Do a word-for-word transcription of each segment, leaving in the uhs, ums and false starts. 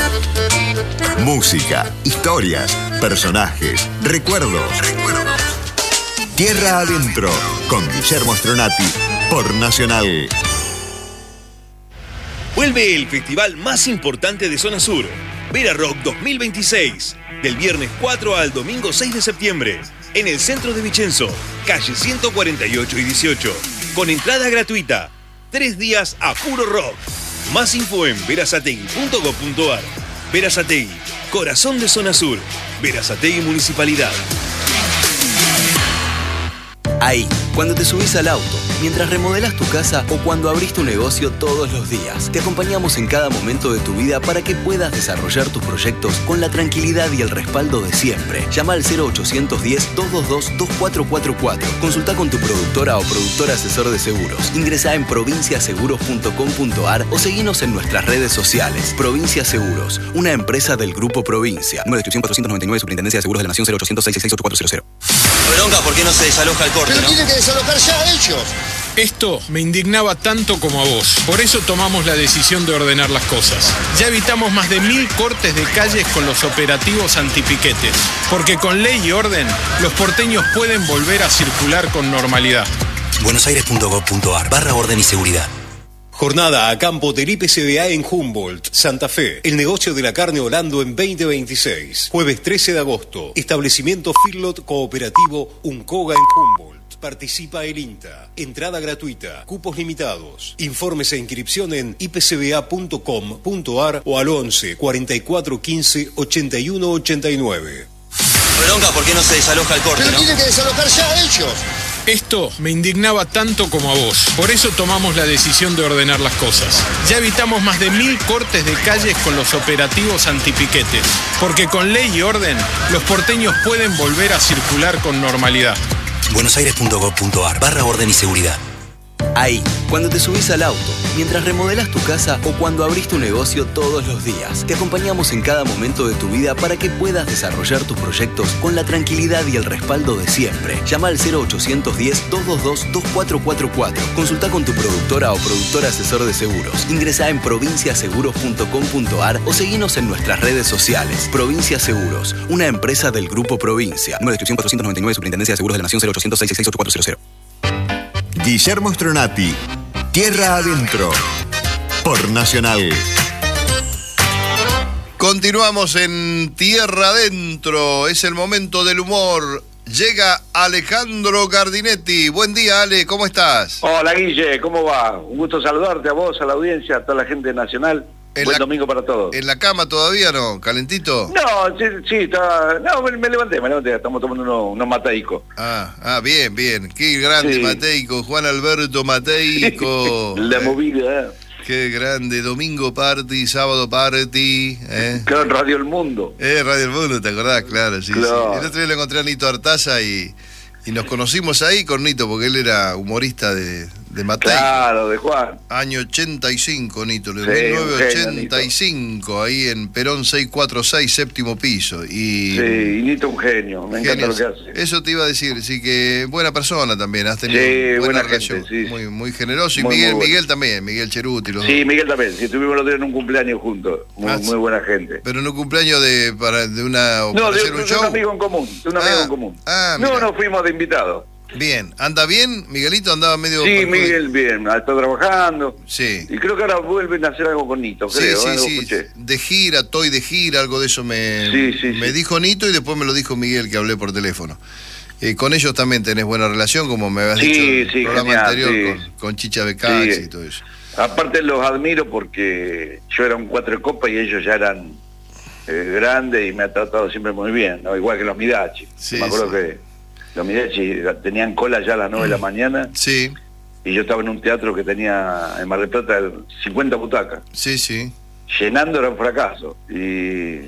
Música, historias, personajes, recuerdos. Recuerdos. Tierra Adentro, con Guillermo Stronati, por Nacional. Vuelve el festival más importante de Zona Sur, Vera Rock dos mil veintiséis, del viernes cuatro al domingo seis de septiembre, en el centro de Vicenzo, calle ciento cuarenta y ocho y dieciocho, con entrada gratuita. Tres días a puro rock. Más info en verazategui punto gob punto ar. Verazategui, corazón de Zona Sur. Verazategui Municipalidad. Ahí, cuando te subís al auto, mientras remodelás tu casa o cuando abrís tu negocio todos los días. Te acompañamos en cada momento de tu vida para que puedas desarrollar tus proyectos con la tranquilidad y el respaldo de siempre. Llama al cero ochocientos diez, doscientos veintidós, veinticuatro cuarenta y cuatro. Consulta con tu productora o productor asesor de seguros. Ingresá en provincia seguros punto com punto ar o seguinos en nuestras redes sociales. Provincia Seguros, una empresa del Grupo Provincia. Número de inscripción cuatrocientos noventa y nueve, Superintendencia de Seguros de la Nación, cero ochocientos, seiscientos sesenta y seis, ochenta y cuatro cero. Bronca, ¿por qué no se desaloja el corte, Pero no? tienen que desalojar ya ellos. Esto me indignaba tanto como a vos. Por eso tomamos la decisión de ordenar las cosas. Ya evitamos más de mil cortes de calles con los operativos antipiquetes. Porque con ley y orden, los porteños pueden volver a circular con normalidad. buenosaires punto gob punto ar, barra orden y seguridad. Jornada a campo del I P C B A en Humboldt, Santa Fe. El negocio de la carne Orlando en veinte veintiséis. Jueves trece de agosto. Establecimiento Feedlot Cooperativo Uncoga en Humboldt. Participa el INTA. Entrada gratuita. Cupos limitados. Informes e inscripción en i p c b a punto com punto ar o al once, cuarenta y cuatro, quince, ochenta y uno, ochenta y nueve. Bronca, ¿por qué no se desaloja el corte, Pero no? tienen que desalojar ya ellos. Esto me indignaba tanto como a vos. Por eso tomamos la decisión de ordenar las cosas. Ya evitamos más de mil cortes de calles con los operativos antipiquetes. Porque con ley y orden, los porteños pueden volver a circular con normalidad. buenosaires punto gob punto ar, barra orden y seguridad. Ahí, cuando te subís al auto, mientras remodelás tu casa o cuando abrís tu negocio todos los días. Te acompañamos en cada momento de tu vida para que puedas desarrollar tus proyectos con la tranquilidad y el respaldo de siempre. Llama al cero ochocientos diez, doscientos veintidós, veinticuatro cuarenta y cuatro. Consulta con tu productora o productor asesor de seguros. Ingresá en provincia seguros punto com punto ar o seguinos en nuestras redes sociales. Provincia Seguros, una empresa del Grupo Provincia. Número de inscripción cuatrocientos noventa y nueve, Superintendencia de Seguros de la Nación, cero ochocientos, seiscientos sesenta y seis, ochenta y cuatro cero. Guillermo Stronati, Tierra Adentro, por Nacional. Continuamos en Tierra Adentro, es el momento del humor. Llega Alejandro Gardinetti. Buen día, Ale, ¿cómo estás? Hola, Guille, ¿cómo va? Un gusto saludarte a vos, a la audiencia, a toda la gente nacional. En Buen la, domingo para todos. ¿En la cama todavía no? ¿Calentito? No, sí, sí, está... No, me, me levanté, me levanté, estamos tomando unos, unos mateicos. Ah, ah, bien, bien. Qué grande Sí. Mateico, Juan Alberto Mateico. La Eh, movida, ¿eh? Qué grande, domingo party, sábado party. ¿eh? Claro, en Radio El Mundo. Eh, Radio El Mundo, ¿te acordás? Claro, sí, Claro. sí. El otro día lo encontré a Nito Artaza y, y nos conocimos ahí con Nito, porque él era humorista de, de Mateico. Claro, de Juan. Año ochenta y cinco, Nito, de Sí, mil novecientos un ochenta y cinco, ahí en Perón seiscientos cuarenta y seis, séptimo piso. Y Sí, y Nito un genio, me encanta genio. lo que hace. Eso te iba a decir, sí, que buena persona también, has tenido Sí, buena, buena relación, gente, sí. muy, muy generoso. Y Muy, Miguel, muy bueno. Miguel también, Miguel Cheruti. Los Sí, dos. Miguel también, si estuvimos los dos en un cumpleaños juntos, muy, Ah, muy buena gente. Pero en un cumpleaños de, para, de una... o No, para de, hacer de un show. un amigo en común, de un amigo Ah, en común. ah, no, mira. no fuimos de invitados. Bien, ¿anda bien? Miguelito andaba medio... Sí, perjudi- Miguel, bien, está trabajando. Sí. Y creo que ahora vuelven a hacer algo con Nito, Sí, creo, sí, algo sí, escuché. de gira, estoy de gira, algo de eso me, Sí, sí, me sí. dijo Nito y después me lo dijo Miguel, que hablé por teléfono. Eh, con ellos también tenés buena relación, como me habías Sí, dicho en el sí, programa genial, anterior, sí. con, con Chicha Becax Sí. y todo eso. Aparte los admiro porque yo era un cuatro de copa y ellos ya eran eh, grandes y me ha tratado siempre muy bien, ¿no? Igual que los Midachi. Sí, me acuerdo sí. que los Midachi tenían cola ya a las nueve de la mañana Sí, y yo estaba en un teatro que tenía en Mar del Plata cincuenta butacas. sí, sí. Llenando era un fracaso y,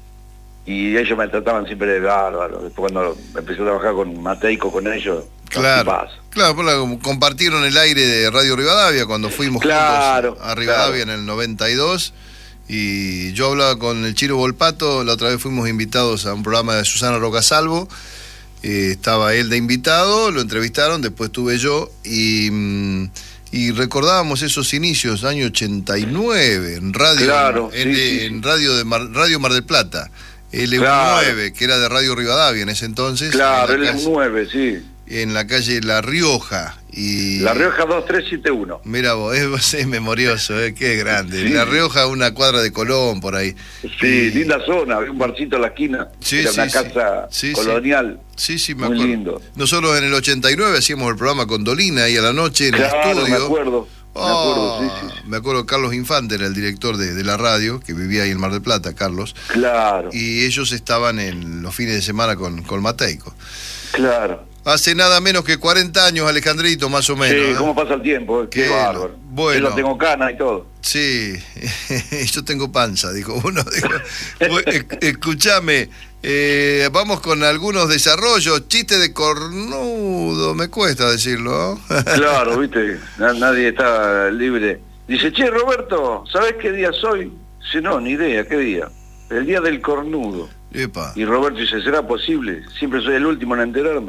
y ellos me trataban siempre de bárbaro. Después cuando empecé a trabajar con Mateico, con ellos, Claro, tipazo. claro, pues, la- compartieron el aire de Radio Rivadavia cuando fuimos Claro, juntos a Rivadavia claro. en el noventa y dos. Y yo hablaba con el Chiro Volpato, la otra vez fuimos invitados a un programa de Susana Rocasalvo. Eh, estaba él de invitado, lo entrevistaron, después estuve yo y, mm, y recordábamos esos inicios, año ochenta y nueve, en radio, claro, en, sí, en sí. radio de Mar, Radio Mar del Plata, L nueve, claro. que era de Radio Rivadavia en ese entonces. Claro, L nueve, sí. En la calle La Rioja. Y... La Rioja dos tres siete uno. Mira vos, es, es memorioso, eh, qué grande. Sí. La Rioja, una cuadra de Colón, por ahí. Sí, y... linda zona, había un barcito en la esquina, sí, era sí, una sí. casa sí, colonial. Sí, sí, me muy acuerdo. lindo. Nosotros en el ochenta y nueve hacíamos el programa con Dolina ahí a la noche en claro, el estudio. me acuerdo. Oh, me acuerdo, sí, sí. Me acuerdo, Carlos Infante era el director de, de la radio, que vivía ahí en Mar del Plata, Carlos. Claro. Y ellos estaban en los fines de semana con, con Mateico. Claro. Hace nada menos que cuarenta años, Alejandrito, más o menos. Sí, ¿eh? ¿cómo pasa el tiempo? Qué, Qué bárbaro. Bueno. Yo tengo cana y todo. Sí, yo tengo panza, dijo uno. Dijo, escúchame, eh, vamos con algunos desarrollos. Chiste de cornudo, me cuesta decirlo. Claro, viste, nadie está libre. Dice, che, Roberto, ¿sabés qué día soy? Dice, no, ni idea, ¿qué día? El día del cornudo. Epa. Y Roberto dice, ¿será posible? Siempre soy el último en enterarme.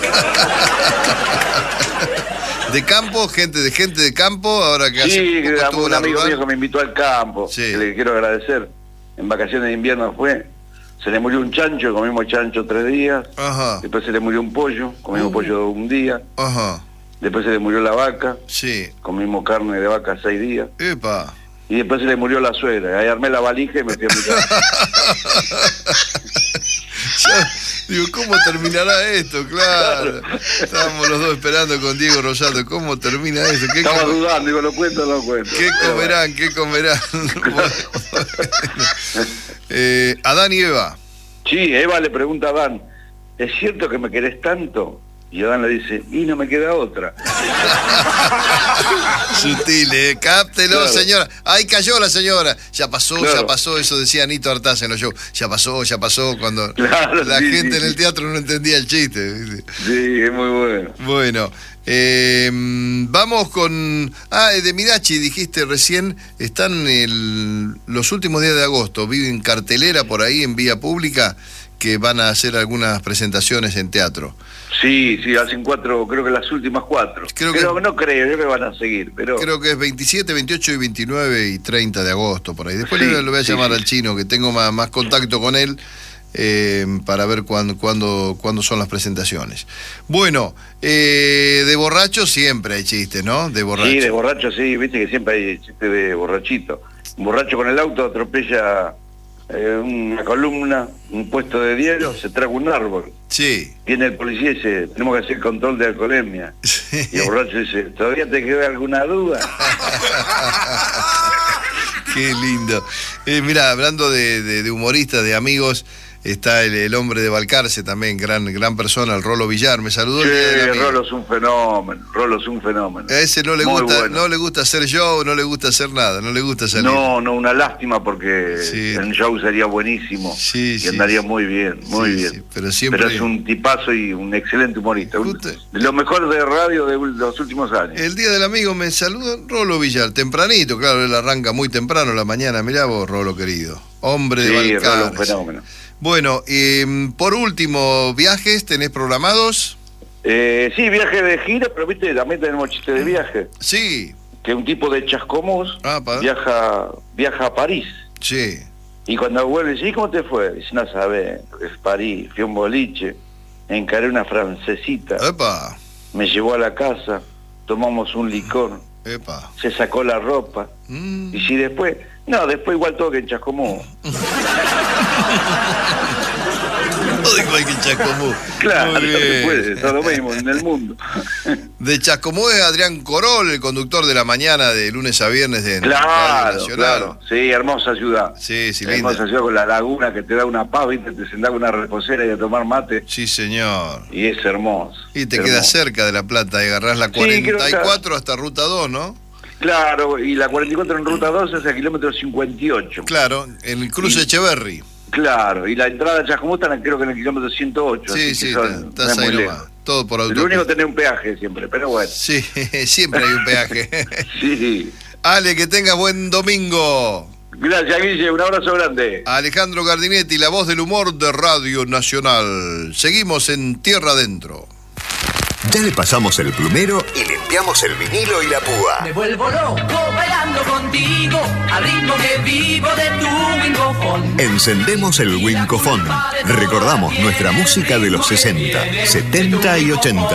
De campo, gente de gente de campo, ahora que sí, hace poco un amigo rural. mío que me invitó al campo, sí. que le quiero agradecer. En vacaciones de invierno fue, se le murió un chancho, comimos chancho tres días. Ajá. Después se le murió un pollo, comimos uh. pollo un día. Ajá. Después se le murió la vaca, sí. comimos carne de vaca seis días. Epa. Y después se le murió la suegra. Ahí armé la valija y me fui a mi casa. Ya, digo, ¿cómo terminará esto? Claro. Estábamos los dos esperando con Diego Rosato. ¿Cómo termina esto? ¿Qué Estaba dudando, digo, ¿lo cuento o no lo cuento? ¿Qué comerán? ¿Qué comerán? Bueno, eh, Adán y Eva. Sí, Eva le pregunta a Adán, ¿es cierto que me querés tanto? Y Adán le dice, y no me queda otra. Sutil, eh. Cáptelo, claro. Señora. Ahí cayó la señora. Ya pasó, claro. ya pasó. Eso decía Anito Artaza en los shows. Ya pasó, ya pasó. Cuando claro, la sí, gente sí, en el sí. teatro no entendía el chiste. ¿Viste? Sí, es muy bueno. Bueno, eh, vamos con... Ah, de Mirachi, dijiste recién. Están el, los últimos días de agosto. Viven cartelera por ahí en vía pública que van a hacer algunas presentaciones en teatro. Sí, sí, hacen cuatro, creo que las últimas cuatro. Creo que, pero no creo, creo que van a seguir, pero... Creo que es veintisiete, veintiocho y veintinueve y treinta de agosto, por ahí. Después sí, le, le voy a llamar sí, al chino, que tengo más, más contacto con él, eh, para ver cuándo, cuándo, cuándo son las presentaciones. Bueno, eh, de borracho siempre hay chistes, ¿no? De borracho. Sí, de borracho sí, viste que siempre hay chistes de borrachito. Un borracho con el auto atropella... Eh, una columna, un puesto de hielo, se traga un árbol. Sí. Viene el policía y dice, tenemos que hacer control de alcoholemia. Sí. Y el borracho dice, ¿todavía te queda alguna duda? Qué lindo. Eh, mira, hablando de, de, de humoristas, de amigos, está el, el hombre de Balcarce también, gran gran persona, el Rolo Villar, me saludó. Sí, el Rolo es un fenómeno, Rolo es un fenómeno. A ese no le Muy gusta, bueno. no le gusta hacer show, no le gusta hacer nada, no le gusta salir. No, no, una lástima porque sí. el show sería buenísimo sí, y sí, andaría sí. muy bien, muy sí, bien. Sí, pero, siempre... pero es un tipazo y un excelente humorista. Un, de lo mejor de radio de los últimos años. El día del amigo me saluda Rolo Villar, tempranito, claro, él arranca muy temprano la mañana, mirá vos, Rolo querido, hombre sí, de Balcarce. Rolo, un fenómeno. Bueno, eh, por último, ¿viajes tenés programados? Eh, sí, viaje de gira, pero viste, también tenemos chiste de viaje. Sí. Que un tipo de Chascomús ah, viaja, viaja a París. Sí. Y cuando vuelve, dice, ¿y cómo te fue? Dice, no sabés, es París, fui a un boliche, encaré una francesita. Epa. Me llevó a la casa, tomamos un licor. Epa. Se sacó la ropa. Mm. Y si después... No, después igual todo que en Chascomús. Todo igual que en Chascomús. Claro, no se puede, todo lo mismo en el mundo. De Chascomús es Adrián Corol, el conductor de la mañana de lunes a viernes de claro, Radio Nacional. Claro, sí, hermosa ciudad. Sí, sí, linda. Hermosa ciudad con la laguna que te da una paz, ¿viste? Te sentás con una reposera y a tomar mate. Sí, señor. Y es hermoso. Y te hermoso. queda cerca de La Plata, y agarrás la cuarenta y cuatro sí, hasta Ruta dos, ¿no? Claro, y la cuarenta y cuatro en Ruta dos es el kilómetro cincuenta y ocho. Claro, en el cruce y, Echeverry. Claro, y la entrada de Chascomús está creo que en el kilómetro ciento ocho. Sí, sí, son, está, estás ahí nomás. Todo por autopista. Lo único es tener un peaje siempre, pero bueno. Sí, siempre hay un peaje. Sí. Ale, que tengas buen domingo. Gracias, Guille, un abrazo grande. Alejandro Gardinetti, la voz del humor de Radio Nacional. Seguimos en Tierra Adentro. Ya le pasamos el plumero y limpiamos el vinilo y la púa. Me vuelvo loco bailando contigo, al ritmo que vivo de tu Wincofon. Encendemos el Wincofon. Recordamos nuestra música de los sesenta, setenta y ochenta.